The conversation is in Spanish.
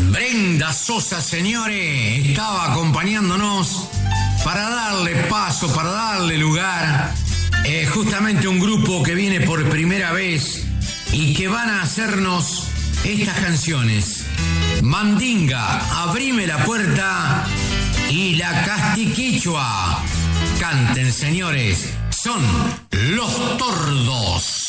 Brenda Sosa, señores, estaba acompañándonos para darle paso, para darle lugar, justamente un grupo que viene por primera vez y que van a hacernos estas canciones. Mandinga, abrime la puerta, y la Castiquichua. Canten, señores, son Los Tordos.